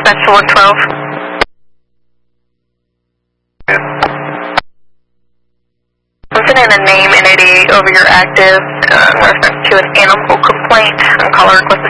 dispatch to 112. I'm sending a name and ID over your active in reference to an animal complaint. I'm calling request